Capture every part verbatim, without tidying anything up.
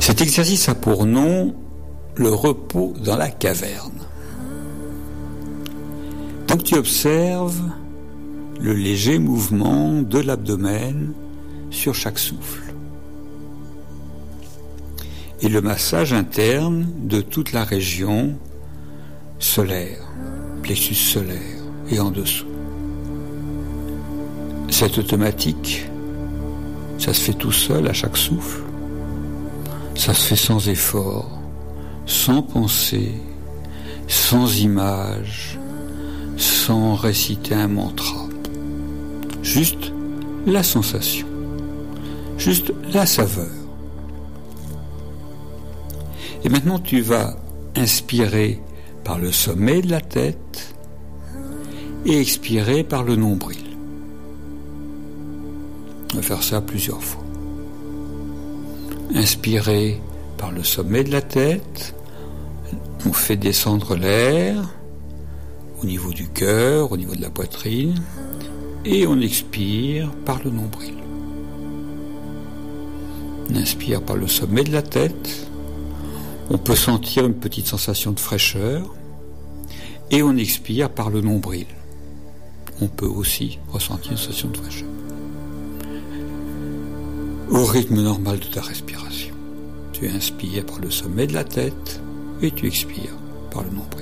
Cet exercice a pour nom le repos dans la caverne. Donc tu observes le léger mouvement de l'abdomen sur chaque souffle et le massage interne de toute la région solaire, plexus solaire et en dessous. C'est automatique, ça se fait tout seul à chaque souffle, ça se fait sans effort, sans pensée, sans image, sans réciter un mantra. Juste la sensation, juste la saveur. Et maintenant tu vas inspirer par le sommet de la tête et expirer par le nombril. On va faire ça plusieurs fois. Inspirer par le sommet de la tête, on fait descendre l'air au niveau du cœur, au niveau de la poitrine, et on expire par le nombril. On inspire par le sommet de la tête, on peut sentir une petite sensation de fraîcheur, et on expire par le nombril. On peut aussi ressentir une sensation de fraîcheur. Au rythme normal de ta respiration. Tu inspires par le sommet de la tête et tu expires par le nombril.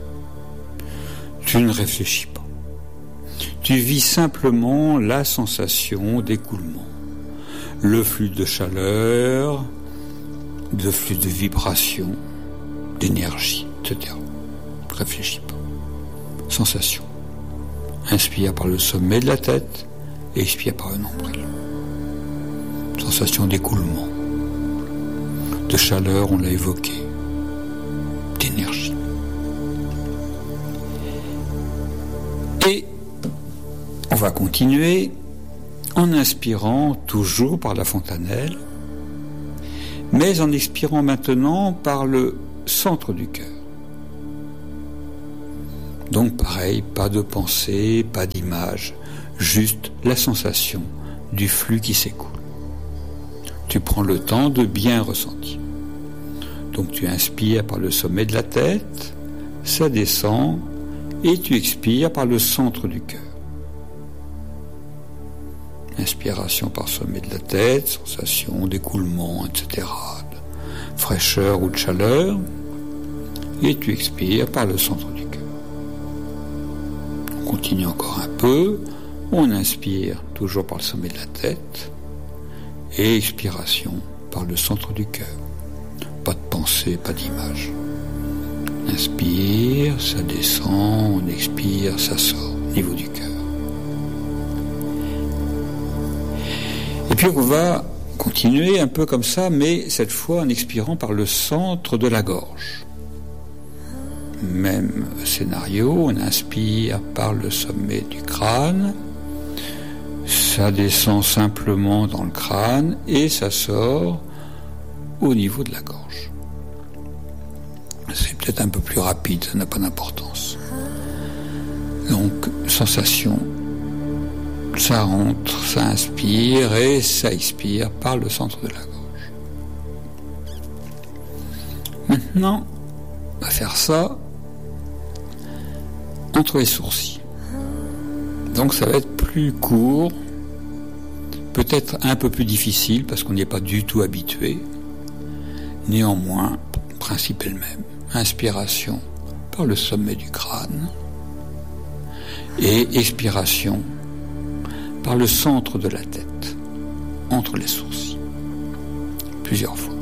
Tu ne réfléchis pas. Tu vis simplement la sensation d'écoulement, le flux de chaleur, le flux de vibration, d'énergie, et cetera. Ne réfléchis pas. Sensation. Inspire par le sommet de la tête et expire par le nombril. Sensation d'écoulement, de chaleur, on l'a évoqué, d'énergie. Et on va continuer en inspirant toujours par la fontanelle, mais en expirant maintenant par le centre du cœur. Donc pareil, pas de pensée, pas d'image, juste la sensation du flux qui s'écoule. Tu prends le temps de bien ressentir. Donc tu inspires par le sommet de la tête, ça descend, et tu expires par le centre du cœur. Inspiration par sommet de la tête, sensation d'écoulement, et cetera, de fraîcheur ou de chaleur, et tu expires par le centre du cœur. On continue encore un peu, on inspire toujours par le sommet de la tête, et expiration par le centre du cœur. Pas de pensée, pas d'image. Inspire, ça descend, on expire, ça sort, au niveau du cœur. Et puis on va continuer un peu comme ça, mais cette fois en expirant par le centre de la gorge. Même scénario, on inspire par le sommet du crâne, ça descend simplement dans le crâne et ça sort au niveau de la gorge. C'est peut-être un peu plus rapide, ça n'a pas d'importance. Donc, sensation, ça rentre, ça inspire et ça expire par le centre de la gorge. Maintenant, on va faire ça entre les sourcils. Donc ça va être plus court, peut-être un peu plus difficile parce qu'on n'y est pas du tout habitué. Néanmoins, le principe est le même. Inspiration par le sommet du crâne et expiration par le centre de la tête, entre les sourcils. Plusieurs fois.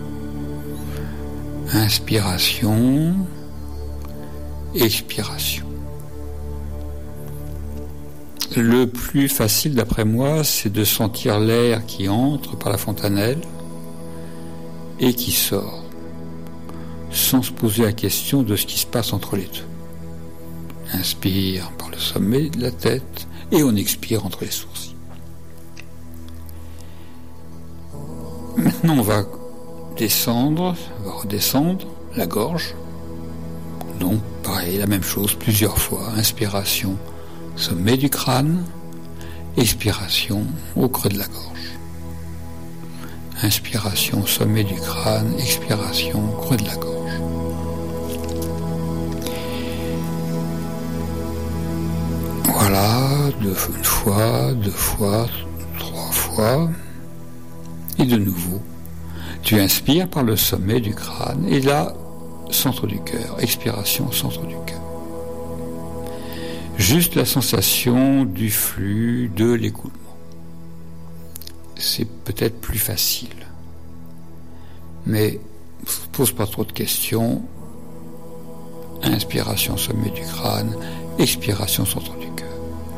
Inspiration, expiration. Le plus facile, d'après moi, c'est de sentir l'air qui entre par la fontanelle et qui sort, sans se poser la question de ce qui se passe entre les deux. Inspire par le sommet de la tête et on expire entre les sourcils. Maintenant, on va descendre, on va redescendre la gorge. Donc, pareil, la même chose, plusieurs fois. Inspiration, sommet du crâne, expiration au creux de la gorge. Inspiration, sommet du crâne, expiration, creux de la gorge. Voilà, deux, une fois, deux fois, trois fois. Et de nouveau, tu inspires par le sommet du crâne et là, centre du cœur, expiration, centre du cœur. Juste la sensation du flux, de l'écoulement. C'est peut-être plus facile. Mais ne pose pas trop de questions. Inspiration, sommet du crâne, expiration, centre du cœur.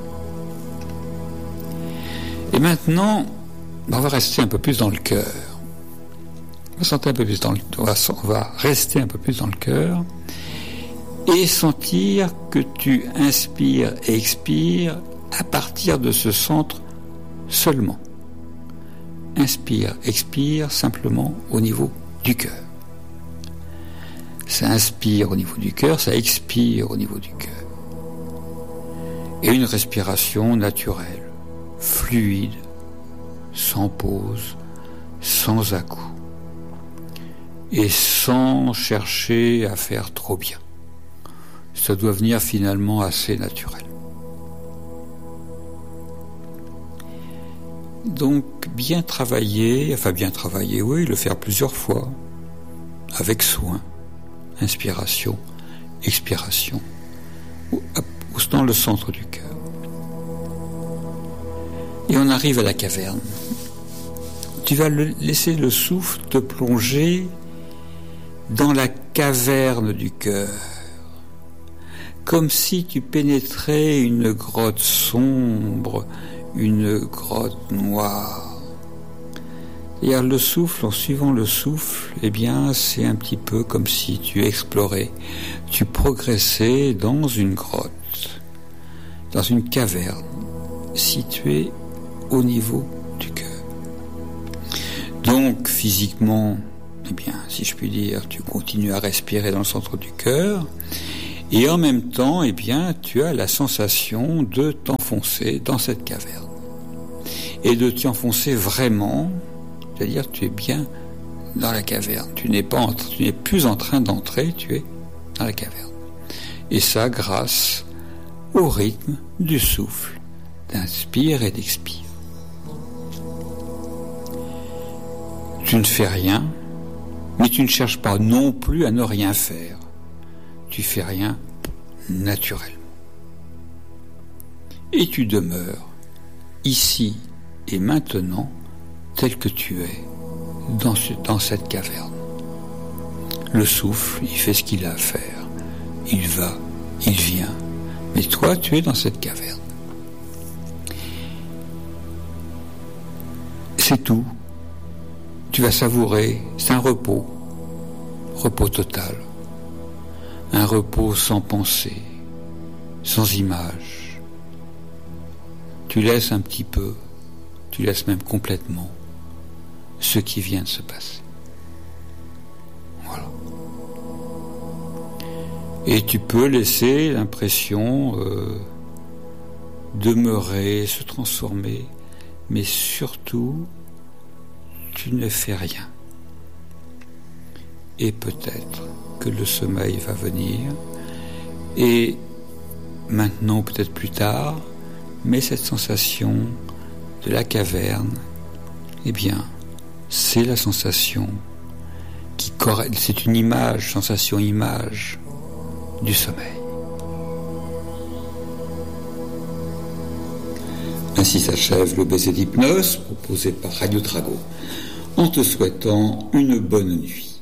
Et maintenant, on va rester un peu plus dans le cœur. On va, sentir un peu plus dans le, on va, on va rester un peu plus dans le cœur et sentir que tu inspires et expires à partir de ce centre seulement. Inspire, expire simplement au niveau du cœur. Ça inspire au niveau du cœur, ça expire au niveau du cœur. Et une respiration naturelle, fluide, sans pause, sans à-coups. Et sans chercher à faire trop bien. Ça doit venir finalement assez naturel. Donc, bien travailler, enfin bien travailler, oui, le faire plusieurs fois, avec soin, inspiration, expiration, ou dans le centre du cœur. Et on arrive à la caverne. Tu vas le, laisser le souffle te plonger dans la caverne du cœur, comme si tu pénétrais une grotte sombre, une grotte noire. Et alors le souffle, en suivant le souffle, eh bien, c'est un petit peu comme si tu explorais, tu progressais dans une grotte, dans une caverne, située au niveau du cœur. Donc, physiquement, eh bien, si je puis dire, tu continues à respirer dans le centre du cœur, et en même temps, eh bien, tu as la sensation de t'enfoncer dans cette caverne. Et de t'y enfoncer vraiment, c'est-à-dire tu es bien dans la caverne. Tu n'es pas en, tu n'es plus en train d'entrer, tu es dans la caverne. Et ça, grâce au rythme du souffle, d'inspire et d'expire. Tu ne fais rien, mais tu ne cherches pas non plus à ne rien faire. Tu fais rien naturellement. Et tu demeures ici et maintenant tel que tu es dans, ce, dans cette caverne. Le souffle, il fait ce qu'il a à faire. Il va, il vient. Mais toi, tu es dans cette caverne. C'est tout. Tu vas savourer, c'est un repos. Repos total. Un repos sans pensée, sans image. Tu laisses un petit peu, tu laisses même complètement ce qui vient de se passer. Voilà. Et tu peux laisser l'impression euh, demeurer, se transformer, mais surtout, tu ne fais rien. Et peut-être que le sommeil va venir, et maintenant, peut-être plus tard, mais cette sensation de la caverne, eh bien, c'est la sensation qui corrèle, c'est une image, sensation-image du sommeil. Ainsi s'achève le baiser d'hypnose proposé par Radio Trago, en te souhaitant une bonne nuit.